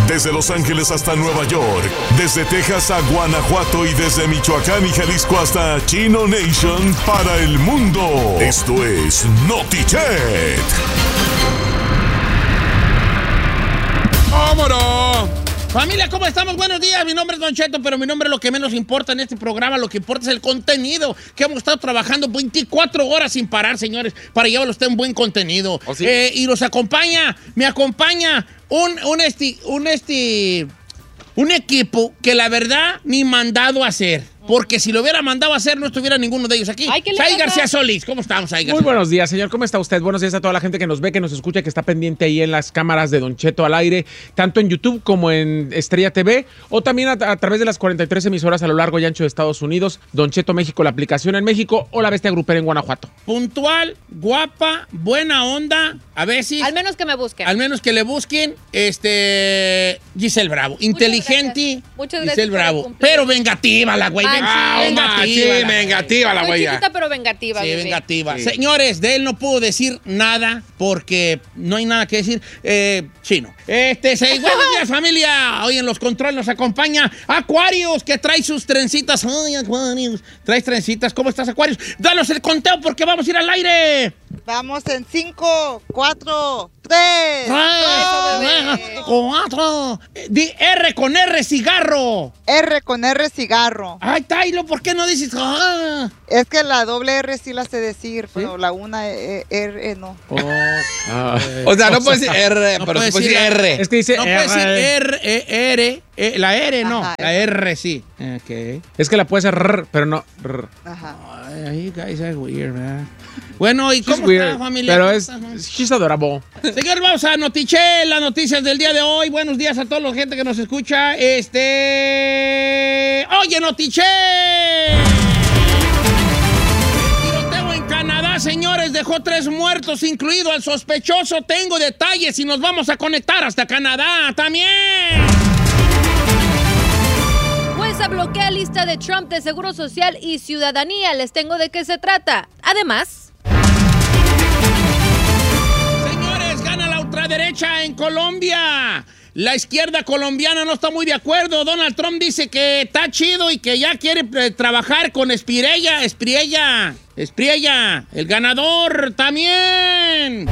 Desde Los Ángeles hasta Nueva York, desde Texas a Guanajuato y desde Michoacán y Jalisco hasta Chino Nation para el mundo. Esto es Notichet. ¡Vámonos! Familia, ¿cómo estamos? Buenos días, mi nombre es Don Cheto, pero mi nombre es lo que menos importa en este programa. Lo que importa es el contenido, que hemos estado trabajando 24 horas sin parar, señores, para llevarlo a usted un buen contenido. ¿Oh, sí? Y me acompaña un equipo que la verdad ni mandado a hacer. Porque si lo hubiera mandado a hacer, no estuviera ninguno de ellos aquí. Sai García Solís, ¿cómo estamos, Sai García? Muy buenos días, señor. ¿Cómo está usted? Buenos días a toda la gente que nos ve, que nos escucha, que está pendiente ahí en las cámaras de Don Cheto al aire, tanto en YouTube como en Estrella TV, o también a través de las 43 emisoras a lo largo y ancho de Estados Unidos, Don Cheto México, la aplicación en México, o La Bestia Grupera en Guanajuato. Puntual, guapa, buena onda, a veces. Al menos que me busquen. Al menos que le busquen, Giselle Bravo. Inteligente, Muchas Giselle gracias Bravo. por cumplir. Pero vengativa la güey. vengativa la Muy güey. chiquita, pero vengativa. Sí, bebé. vengativa. Sí. Señores, de él no puedo decir nada porque no hay nada que decir. Chino. Buenos días, familia. Hoy en los controles nos acompaña Aquarius, que trae sus trencitas. Ay, Aquarius. Traes trencitas. ¿Cómo estás, Aquarius? Danos el conteo porque vamos a ir al aire. Vamos en 5, 4, 3, 4. Di R con R, cigarro. R con R, cigarro. Ay, Tailo, ¿por qué no dices? Es que la doble R sí la sé decir, pero la una R no. O sea, no puede decir R, No pero puede se puede decir decir R. Es que dice No puede decir R, la R no, Ajá, la R sí. Ok. Es que la puede ser R, pero no R. Ajá. Ay, guys are weird, man. Bueno, ¿y She's cómo weird, está, familia? pero ¿Cómo es está, familia? she's adorable. Señor, vamos a Notiche, las noticias del día de hoy. Buenos días a toda la gente que nos escucha. Oye, Notiche. El tiroteo en Canadá, señores, dejó 3 muertos, incluido al sospechoso. Tengo detalles y nos vamos a conectar hasta Canadá también. Jueza bloquea lista de Trump de Seguro Social y Ciudadanía. Les tengo de qué se trata. Además, Señores, gana la ultraderecha en Colombia. La izquierda colombiana no está muy de acuerdo. Donald Trump dice que está chido y que ya quiere trabajar con Espriella. El ganador también.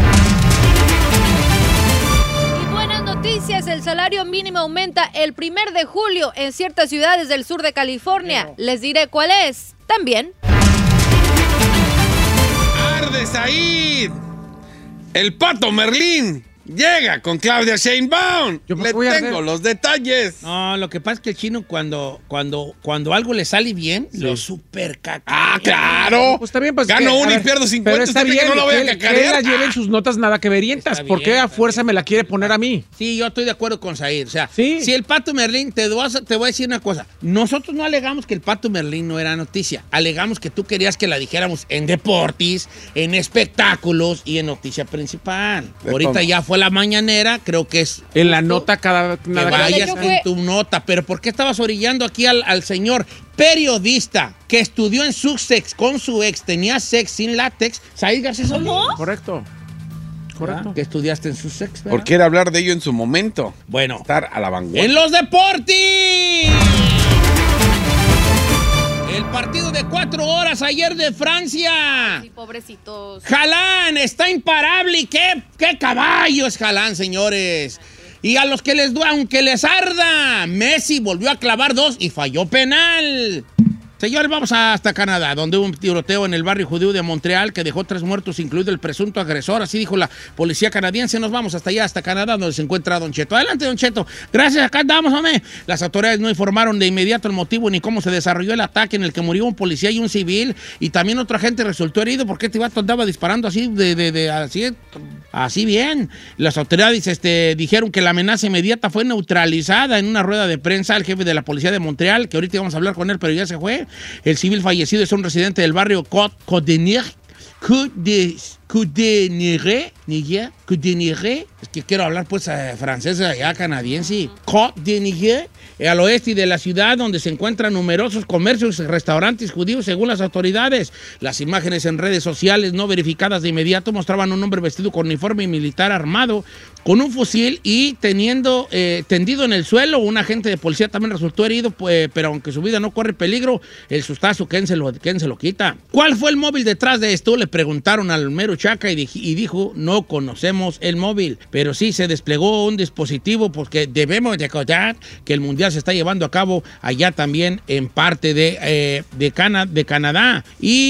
y buenas noticias, el salario mínimo aumenta el 1 de julio en ciertas ciudades del sur de California. Les diré cuál es. También, ¡Arde, Said! El Pato Merlín llega con Claudia Sheinbaum. Yo, pues, Le voy a tengo hacer- los detalles. No, lo que pasa es que el chino cuando algo le sale bien, lo super caca. ¡Ah, claro! Pues está bien, pues. Gano que, a uno y ver, pierdo 50. Pero está ¿Usted cree bien que no la voy a que él cacarear? la lleve en sus notas nada que verientas. Está ¿Por qué bien, a está fuerza bien. me la quiere poner a mí? Sí, yo estoy de acuerdo con Said. O sea, Sí. si el Pato Merlín, te voy a decir una cosa. Nosotros no alegamos que el Pato Merlín no era noticia. Alegamos que tú querías que la dijéramos en deportes, en espectáculos y en noticia principal. Ahorita ya fue la mañanera, creo que es En la nota cada que nada que vayas hecho en tu nota. Pero ¿por qué estabas orillando aquí al señor periodista que estudió en Sussex con su ex, tenía sex sin látex? Said García Solís. Correcto. Que estudiaste en Sussex, ¿verdad? Porque quiere hablar de ello en su momento. Bueno, Estar a la vanguardia. en los deportes. El partido de 4 horas ayer de Francia. sí, pobrecitos. Haaland está imparable. ¿Y qué caballo es Haaland, señores? Y a los que aunque les arda, Messi volvió a clavar 2 y falló penal. Señores, vamos hasta Canadá, donde hubo un tiroteo en el barrio judío de Montreal que dejó 3 muertos, incluido el presunto agresor. Así dijo la policía canadiense. Nos vamos hasta allá, hasta Canadá, donde se encuentra Don Cheto. Adelante, Don Cheto. Gracias, acá andamos, hombre. Las autoridades no informaron de inmediato el motivo ni cómo se desarrolló el ataque en el que murió un policía y un civil. Y también otro agente resultó herido porque este vato andaba disparando así, así bien. Las autoridades dijeron que la amenaza inmediata fue neutralizada en una rueda de prensa. El jefe de la policía de Montreal, que ahorita íbamos a hablar con él, pero ya se fue. El civil fallecido es un residente del barrio Côte-d'Ivoire, Niger, es que quiero hablar pues francés allá canadiense, Côte de Niger, al oeste de la ciudad donde se encuentran numerosos comercios y restaurantes judíos según las autoridades. Las imágenes en redes sociales no verificadas de inmediato mostraban un hombre vestido con uniforme militar armado con un fusil y tendido en el suelo. Un agente de policía también resultó herido, pues, pero aunque su vida no corre peligro, el sustazo, ¿quién se lo quita? ¿Cuál fue el móvil detrás de esto? Le preguntaron al mero Chaca y dijo, no conocemos el móvil, pero sí se desplegó un dispositivo porque debemos recordar que el mundial se está llevando a cabo allá también en parte de Canadá.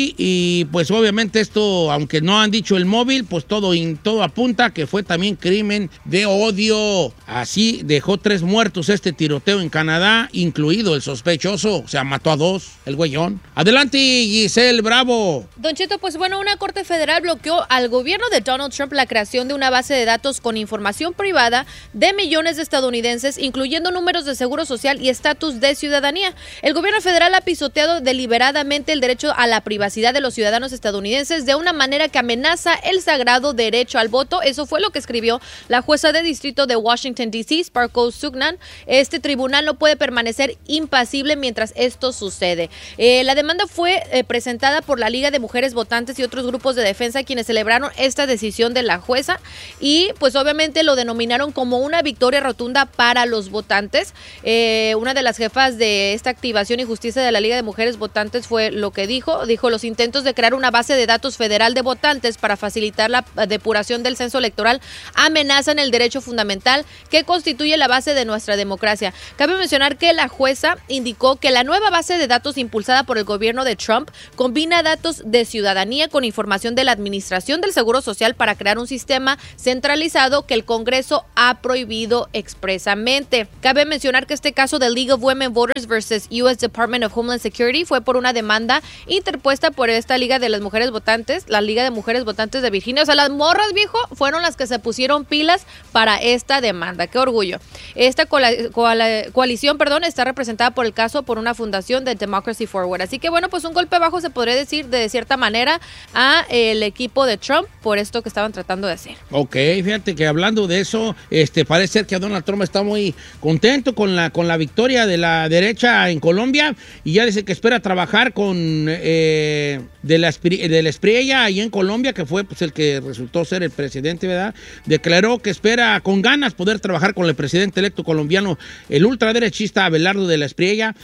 Y pues obviamente esto, aunque no han dicho el móvil, pues todo apunta que fue también crimen de odio. Así dejó 3 muertos este tiroteo en Canadá, incluido el sospechoso. O sea, mató a 2, el güeyón. Adelante, Giselle Bravo. Don Cheto, pues bueno, una corte federal bloqueó al gobierno de Donald Trump la creación de una base de datos con información privada de millones de estadounidenses, incluyendo números de seguro social y estatus de ciudadanía. El gobierno federal ha pisoteado deliberadamente el derecho a la privacidad de los ciudadanos estadounidenses de una manera que amenaza el sagrado derecho al voto. Eso fue lo que escribió la jueza de distrito de Washington, D.C., Sparkle Sugnan. Este tribunal no puede permanecer impasible mientras esto sucede. La demanda fue presentada por la Liga de Mujeres Votantes y otros grupos de defensa, quienes celebraron esta decisión de la jueza y pues obviamente lo denominaron como una victoria rotunda para los votantes. Una de las jefas de esta activación y justicia de la Liga de Mujeres Votantes fue lo que dijo los intentos de crear una base de datos federal de votantes para facilitar la depuración del censo electoral amenazan el derecho fundamental que constituye la base de nuestra democracia. Cabe mencionar que la jueza indicó que la nueva base de datos impulsada por el gobierno de Trump combina datos de ciudadanía con información de la Administración del Seguro Social para crear un sistema centralizado que el Congreso ha prohibido expresamente. Cabe mencionar que este caso de League of Women Voters versus U.S. Department of Homeland Security fue por una demanda interpuesta por esta Liga de las Mujeres Votantes, la Liga de Mujeres Votantes de Virginia. O sea, las morras, viejo, fueron las que se pusieron pilas para esta demanda. ¡Qué orgullo! Esta coalición, está representada por el caso por una fundación de Democracy Forward. Así que bueno, pues un golpe bajo se podría decir de cierta manera a el equipo de Trump por esto que estaban tratando de hacer. Ok, fíjate que hablando de eso, parece ser que Donald Trump está muy contento con la victoria de la derecha en Colombia y ya dice que espera trabajar con de la Espriella ahí en Colombia, que fue pues el que resultó ser el presidente, ¿verdad? Declaró que espera con ganas poder trabajar con el presidente electo colombiano, el ultraderechista Abelardo de la Espriella.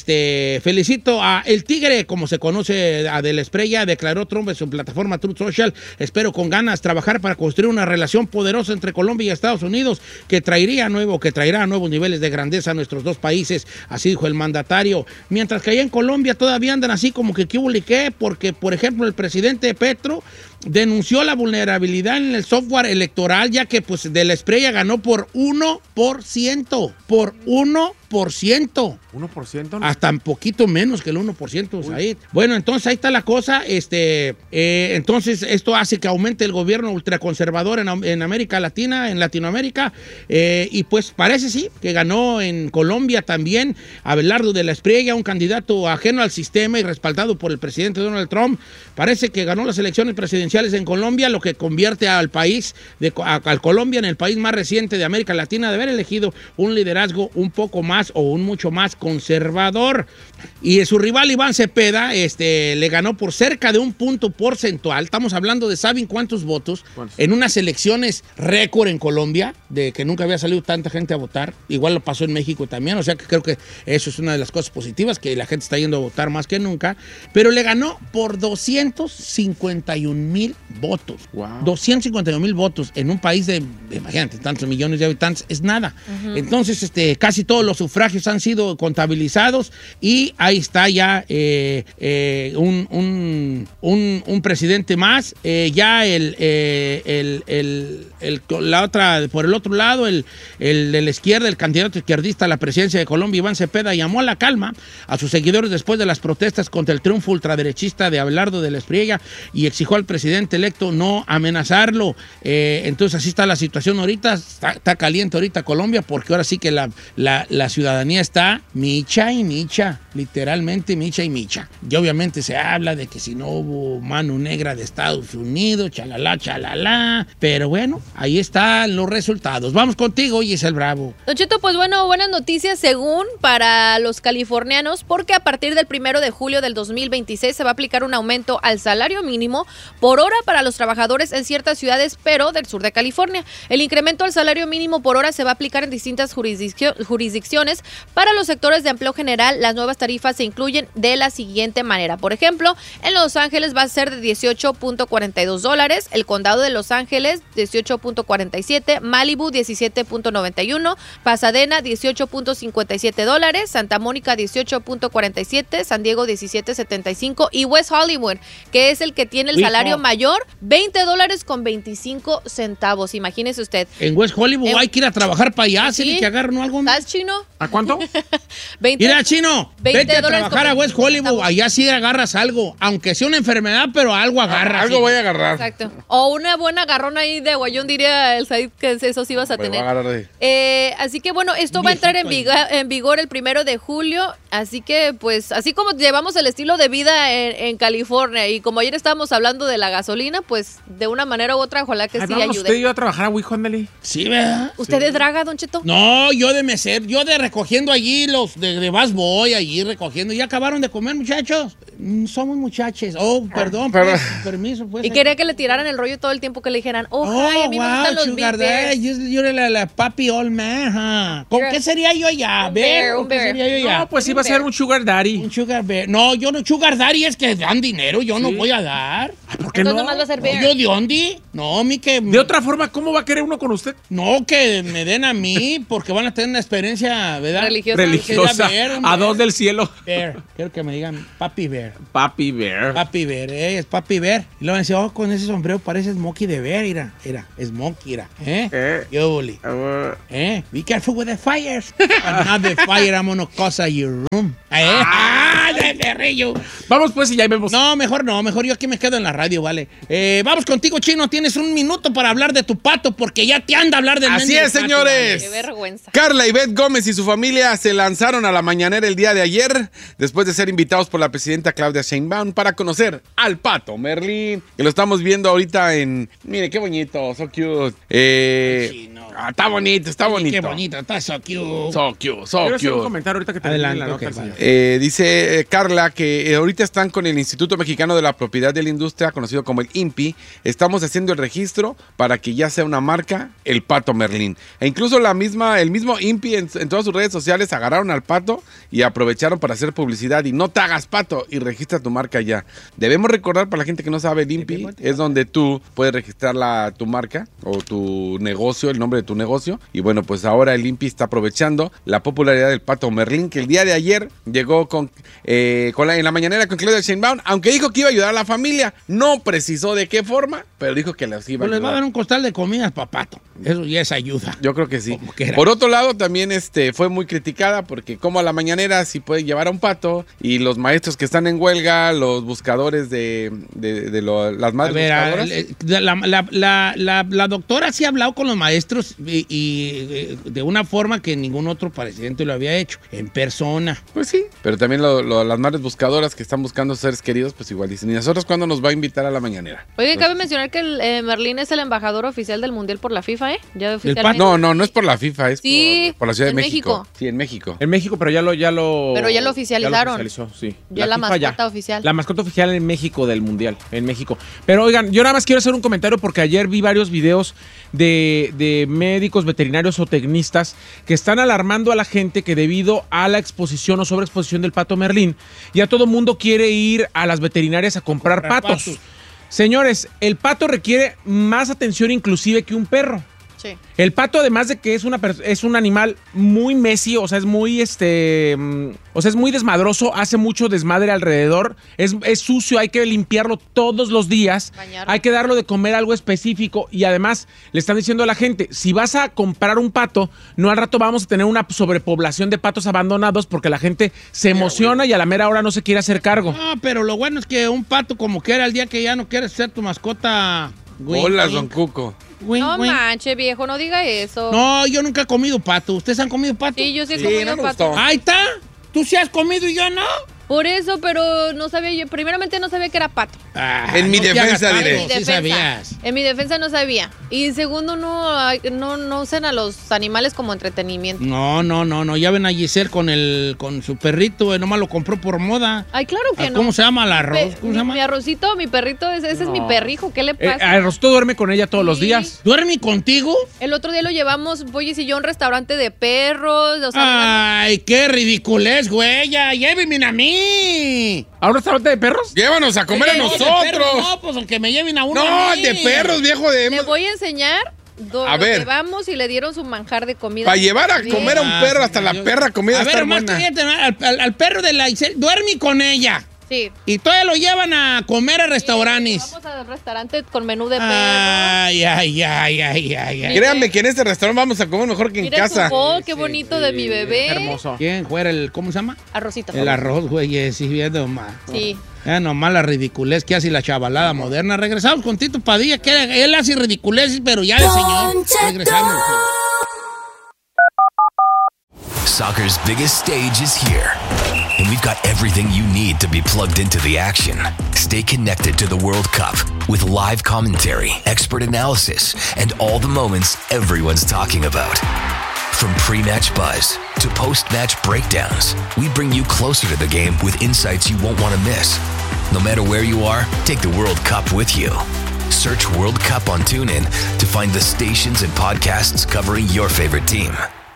Felicito a El Tigre, como se conoce a de la Espriella, declaró Trump en su plataforma Truth Social. Espero con ganas trabajar para construir una relación poderosa entre Colombia y Estados Unidos que traerá nuevos niveles de grandeza a nuestros dos países, así dijo el mandatario. Mientras que allá en Colombia todavía andan así como que qué hubo, porque por ejemplo el presidente Petro denunció la vulnerabilidad en el software electoral, ya que pues de la Espriella ganó por 1%. Por 1%. 1%. ¿No? Hasta un poquito menos que el 1%. Ahí. Bueno, entonces ahí está la cosa. Entonces esto hace que aumente el gobierno ultraconservador en América Latina, en Latinoamérica. Y pues parece sí que ganó en Colombia también Abelardo de la Espriella, un candidato ajeno al sistema y respaldado por el presidente Donald Trump. Parece que ganó las elecciones presidenciales en Colombia, lo que convierte al país, al Colombia en el país más reciente de América Latina de haber elegido un liderazgo un poco más o un mucho más conservador. Y su rival Iván Cepeda le ganó por cerca de un punto porcentual. Estamos hablando de, ¿saben cuántos votos? ¿Cuántos? En unas elecciones récord en Colombia, de que nunca había salido tanta gente a votar. Igual lo pasó en México también, o sea que creo que eso es una de las cosas positivas, que la gente está yendo a votar más que nunca. Pero le ganó por 251,000 votos. Wow. 251,000 votos en un país de, imagínate, tantos millones de habitantes, es nada. Uh-huh. Entonces, casi todos los sufragios han sido contabilizados y ahí está ya un presidente más. Ya la otra, por el otro lado, el de la izquierda, el candidato izquierdista a la presidencia de Colombia, Iván Cepeda, llamó a la calma a sus seguidores después de las protestas contra el triunfo ultraderechista de Abelardo de la Espriella y exigió al presidente electo no amenazarlo. Entonces así está la situación ahorita, está caliente ahorita Colombia, porque ahora sí que la ciudadanía está micha y micha, literalmente micha y micha. Y obviamente se habla de que si no hubo mano negra de Estados Unidos, chalala. Pero bueno, ahí están los resultados. Vamos contigo, Giselle Bravo. Don Cheto, pues bueno, buenas noticias según para los californianos, porque a partir del 1 de julio del 2026 se va a aplicar un aumento al salario mínimo por hora para los trabajadores en ciertas ciudades, pero del sur de California. El incremento al salario mínimo por hora se va a aplicar en distintas jurisdicciones. Para los sectores de empleo general, las nuevas tarifas se incluyen de la siguiente manera. Por ejemplo, en Los Ángeles va a ser de $18.42, el condado de Los Ángeles $18.47, Malibu $17.91, Pasadena $18.57, Santa Mónica $18.47, San Diego $17.75 y West Hollywood, que es el que tiene el salario mayor, $20.25. Imagínese usted. En West Hollywood hay que ir a trabajar para allá, Sí. ¿sí? Que agarren algo. ¿Estás, Chino? ¿A cuánto? Mira, Chino, vete a $20 trabajar a con West 25 Hollywood, centavos. allá sí agarras algo, aunque sea una enfermedad, pero algo agarras. Algo sí. voy a agarrar. Exacto. O una buena agarrón ahí de guayón, diría el Said, que eso sí vas a Me voy tener. a agarrar de... Así que bueno, esto va a entrar en vigor el 1 de julio. Así que pues, así como llevamos el estilo de vida en California y como ayer estábamos hablando de la gasolina, pues de una manera u otra, ojalá que Ay, sí vamos, ayude. usted iba a trabajar a Wijondeli. Sí, ¿verdad? ¿Usted es draga, Don Cheto? No, yo de meser, yo de recogiendo allí los de Bass Boy, allí recogiendo. ¿Ya acabaron de comer, muchachos? Somos muchachos. Oh, perdón, pero- pues, permiso, pues. Y quería que le tiraran el rollo todo el tiempo, que le dijeran, oh, ay, a mí me gustan los Big Sugar Bears. Daddy, yo era la papi old man, ¿Con qué sería yo allá? Un ¿Ver? bear, ¿Con un qué bear. sería yo allá? No, pues iba a ser un sugar daddy. Un sugar bear. No, yo no, sugar daddy es que dan dinero, yo no voy a dar. ¿Por qué Entonces no? nomás va a ser No, bear. yo de ondi. No, mi que... De otra forma, ¿cómo va a querer uno con usted? No, que me den a mí, porque van a tener una experiencia, ¿verdad? Religiosa. Religiosa. Sería bear, un A bear. dos del cielo. Bear. Quiero que me digan papi bear. Papi Bear. Papi bear, es papi bear. Y luego me decía, oh, con ese sombrero parece Smokey de bear, era Smokey, Yo, bully. Be careful with the fires. I'm not the fire, I'm gonna cause your room. De perrillo. Vamos pues y ya vemos. No, mejor yo aquí me quedo en la radio, vale. Vamos contigo, Chino, tienes un minuto para hablar de tu pato, porque ya te anda a hablar del Así mendigo es, pato, señores. Qué vergüenza. Carla y Beth Gómez y su familia se lanzaron a la mañanera el día de ayer después de ser invitados por la presidenta Claudia Sheinbaum para conocer al pato Merlín, que lo estamos viendo ahorita en... Mire, qué bonito, so cute. Chino. Está bonito, está bonito. Qué bonito, está so cute. So cute, so Quiero hacer un cute. comentario ahorita que termine Adelante, la nota, ok, señor. vale. Dice Carla que ahorita están con el Instituto Mexicano de la Propiedad de la Industria, conocido como el INPI. Estamos haciendo el registro para que ya sea una marca, el Pato Merlín. E incluso el mismo INPI en todas sus redes sociales agarraron al pato y aprovecharon para hacer publicidad. Y no te hagas pato y registra tu marca ya. Debemos recordar, para la gente que no sabe, el INPI es donde tú puedes registrar tu marca o tu negocio, el nombre de tu negocio. Y bueno, pues ahora el INPI está aprovechando la popularidad del Pato Merlín, que el día de ayer llegó en la mañanera con Claudia Sheinbaum, aunque dijo que iba a ayudar a la familia. No precisó de qué forma, pero dijo que les iba a Pues les va a ayudar. dar un costal de comidas para pato. Eso ya es ayuda. Yo creo que sí. Como quiera. Por otro lado, también fue muy criticada porque como a la mañanera sí puede llevar a un pato y los maestros que están en huelga, los buscadores las A madres ver, buscadoras. la doctora sí ha hablado con los maestros y de una forma que ningún otro presidente lo había hecho, en persona. Pues sí, pero también las madres buscadoras que están buscando seres queridos, pues igual dicen, ¿y nosotros cuándo nos va a invitar a la mañanera? Oye, cabe mencionar que el Merlín es el embajador oficial del Mundial por la FIFA, ¿eh? Ya oficialmente. No es por la FIFA, es Sí, por la Ciudad de en México. México. Sí, en México. En México, pero ya lo Pero ya lo oficializaron. oficializó, sí. Ya la FIFA mascota oficial. La mascota oficial en México del Mundial, en México. Pero oigan, yo nada más quiero hacer un comentario porque ayer vi varios videos de médicos, veterinarios o tecnistas que están alarmando a la gente que debido a la exposición o sobreexposición del pato Merlín, ya todo mundo quiere ir a las veterinarias a comprar patos. Señores, el pato requiere más atención inclusive que un perro. Sí. El pato, además de que es un animal muy messy, o sea, es muy es muy desmadroso, hace mucho desmadre alrededor, es sucio, hay que limpiarlo todos los días, Bañarlo. hay que darlo de comer algo específico y además le están diciendo a la gente, si vas a comprar un pato, no al rato vamos a tener una sobrepoblación de patos abandonados porque la gente se emociona y a la mera hora no se quiere hacer cargo. No, pero lo bueno es que un pato como quiera, el día que ya no quieres ser tu mascota... Hola, Don Cuco. No manche, viejo, no diga eso. No, yo nunca he comido pato. ¿Ustedes han comido pato? Sí, yo sí he Sí, comido no me pato. gustó. Ahí está. ¿Tú sí has comido y yo no? Por eso, pero no sabía yo, primeramente no sabía que era pato. En mi defensa diré. Sí sabías. En mi defensa no sabía. Y segundo, no usan a los animales como entretenimiento. No. Ya ven a Giselle con su perrito, nomás lo compró por moda. Ay, claro que no. ¿Cómo se llama el arroz? ¿Cómo se llama? Mi arrocito, mi perrito, ese es mi perrijo. ¿Qué le pasa? Arrocito duerme con ella todos los días. ¿Duerme contigo? El otro día lo llevamos, Pollis y yo, a un restaurante de perros. O sea, ay, qué ridiculez, güey. Ya, llévenme a mí. ¿A un restaurante de perros? Llévanos a comer a nosotros. No, pues aunque me lleven a uno. No, a mí. de perros, viejo. Le voy a enseñar. A ver. Llevamos y le dieron su manjar de comida. Para llevar a comer a un perro, hasta la perra comida a ver, está más buena. Al perro de la Isel, duerme con ella. Sí. Y todavía lo llevan a comer a restaurantes. Vamos al restaurante con menú de perro. Ay. Créanme que en este restaurante vamos a comer mejor que en casa. Su bowl, qué bonito de mi bebé. Hermoso. ¿Quién fuera ¿cómo se llama? Arrocito. El arroz, güey, sí, viendo más. Sí. Nomás la ridiculez que hace la chavalada moderna. Regresamos con Tito Padilla, que él hace ridiculez, pero ya de señor. Regresamos. Soccer's biggest stage is here, and we've got everything you need to be plugged into the action. Stay connected to the World Cup with live commentary, expert analysis, and all the moments everyone's talking about. From pre-match buzz to post-match breakdowns, we bring you closer to the game with insights you won't want to miss. No matter where you are, take the World Cup with you. Search World Cup on TuneIn to find the stations and podcasts covering your favorite team.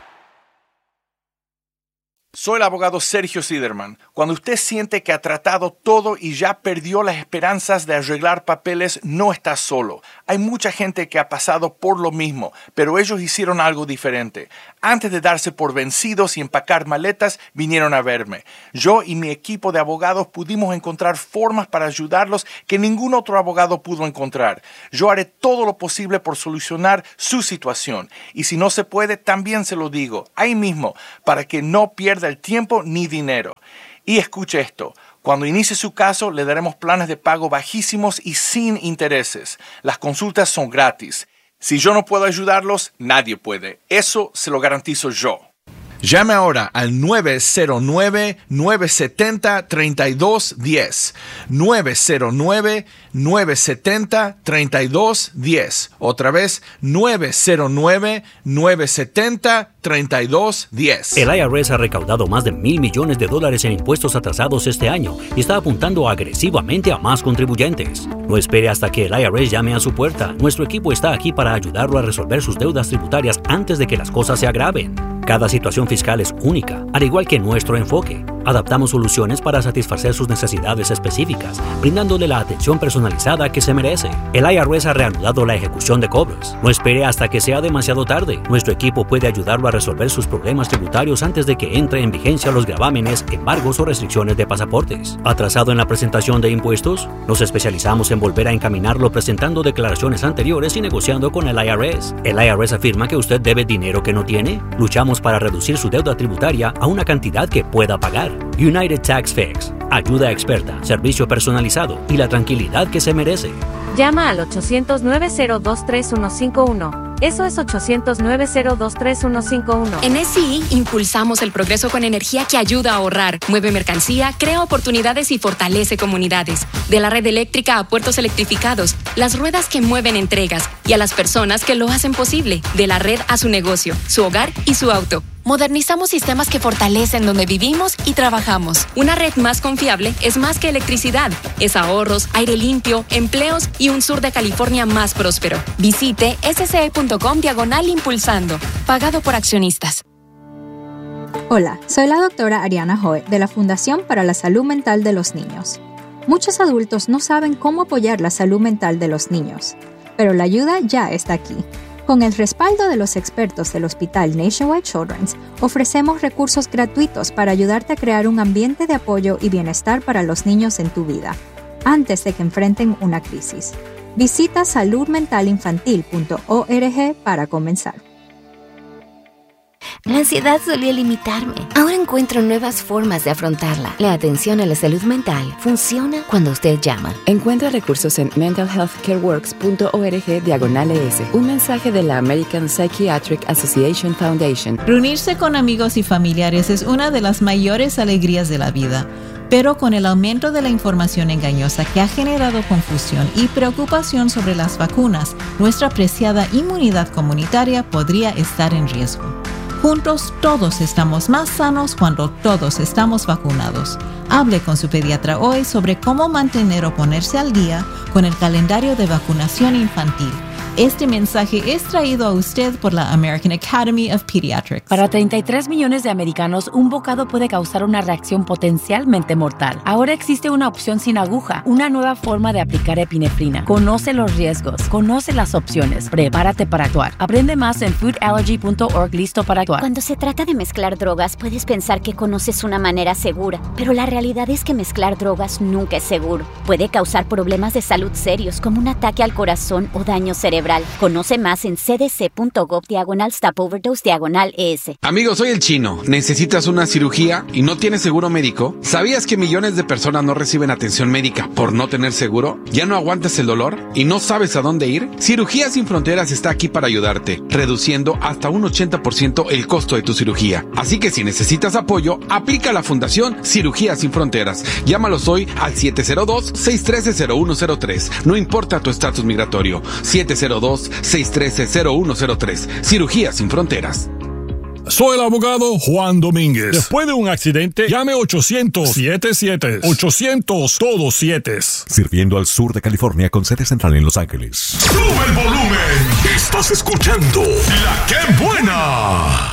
Soy el abogado Sergio Siderman. Cuando usted siente que ha tratado todo y ya perdió las esperanzas de arreglar papeles, no está solo. Hay mucha gente que ha pasado por lo mismo, pero ellos hicieron algo diferente. Antes de darse por vencidos y empacar maletas, vinieron a verme. Yo y mi equipo de abogados pudimos encontrar formas para ayudarlos que ningún otro abogado pudo encontrar. Yo haré todo lo posible por solucionar su situación. Y si no se puede, también se lo digo, ahí mismo, para que no pierda el tiempo ni dinero. Y escuche esto, cuando inicie su caso le daremos planes de pago bajísimos y sin intereses. Las consultas son gratis. Si yo no puedo ayudarlos, nadie puede. Eso se lo garantizo yo. Llame ahora al 909-970-3210. 909-970-3210. Otra vez, 909-970-3210. El IRS ha recaudado más de $1,000 millones en impuestos atrasados este año y está apuntando agresivamente a más contribuyentes. No espere hasta que el IRS llame a su puerta. Nuestro equipo está aquí para ayudarlo a resolver sus deudas tributarias antes de que las cosas se agraven. Cada situación fiscal es única, al igual que nuestro enfoque. Adaptamos soluciones para satisfacer sus necesidades específicas, brindándole la atención personalizada que se merece. El IRS ha reanudado la ejecución de cobros. No espere hasta que sea demasiado tarde. Nuestro equipo puede ayudarlo a resolver sus problemas tributarios antes de que entre en vigencia los gravámenes, embargos o restricciones de pasaportes. ¿Atrasado en la presentación de impuestos? Nos especializamos en volver a encaminarlo presentando declaraciones anteriores y negociando con el IRS. ¿El IRS afirma que usted debe dinero que no tiene? Luchamos para reducir su deuda tributaria a una cantidad que pueda pagar. United Tax Fix. Ayuda experta, servicio personalizado y la tranquilidad que se merece. Llama al 800-902-3151. Eso es 800-902-3151. En SCE impulsamos el progreso con energía que ayuda a ahorrar, mueve mercancía, crea oportunidades y fortalece comunidades. De la red eléctrica a puertos electrificados, las ruedas que mueven entregas y a las personas que lo hacen posible. De la red a su negocio, su hogar y su auto. Modernizamos sistemas que fortalecen donde vivimos y trabajamos. Una red más confiable es más que electricidad. Es ahorros, aire limpio, empleos y un sur de California más próspero. Visite sce.com/impulsando. Pagado por accionistas. Hola, soy la doctora Ariana Hoe de la Fundación para la Salud Mental de los Niños. Muchos adultos no saben cómo apoyar la salud mental de los niños, pero la ayuda ya está aquí. Con el respaldo de los expertos del Hospital Nationwide Children's, ofrecemos recursos gratuitos para ayudarte a crear un ambiente de apoyo y bienestar para los niños en tu vida, antes de que enfrenten una crisis. Visita saludmentalinfantil.org para comenzar. La ansiedad solía limitarme. Ahora encuentro nuevas formas de afrontarla. La atención a la salud mental funciona cuando usted llama. Encuentra recursos en mentalhealthcareworks.org/ES. Un mensaje de la American Psychiatric Association Foundation. Reunirse con amigos y familiares es una de las mayores alegrías de la vida. Pero con el aumento de la información engañosa que ha generado confusión y preocupación sobre las vacunas, nuestra preciada inmunidad comunitaria podría estar en riesgo. Juntos todos estamos más sanos cuando todos estamos vacunados. Hable con su pediatra hoy sobre cómo mantener o ponerse al día con el calendario de vacunación infantil. Este mensaje es traído a usted por la American Academy of Pediatrics. Para 33 millones de americanos, un bocado puede causar una reacción potencialmente mortal. Ahora existe una opción sin aguja, una nueva forma de aplicar epinefrina. Conoce los riesgos, conoce las opciones, prepárate para actuar. Aprende más en foodallergy.org. Listo para actuar. Cuando se trata de mezclar drogas, puedes pensar que conoces una manera segura, pero la realidad es que mezclar drogas nunca es seguro. Puede causar problemas de salud serios como un ataque al corazón o daño cerebral. Conoce más en cdc.gov/stopoverdose/ES. Amigos, soy el Chino. ¿Necesitas una cirugía y no tienes seguro médico? ¿Sabías que millones de personas no reciben atención médica por no tener seguro? ¿Ya no aguantas el dolor y no sabes a dónde ir? Cirugías Sin Fronteras está aquí para ayudarte, reduciendo hasta un 80% el costo de tu cirugía. Así que si necesitas apoyo, aplica a la Fundación Cirugías Sin Fronteras. Llámalos hoy al 702-613-0103. No importa tu estatus migratorio. 702-613-0103. Cirugías Sin Fronteras. Soy el abogado Juan Domínguez. Después de un accidente, llame 800-77. 800 todos 7. Sirviendo al sur de California con sede central en Los Ángeles. ¡Sube el volumen! Estás escuchando La Qué Buena.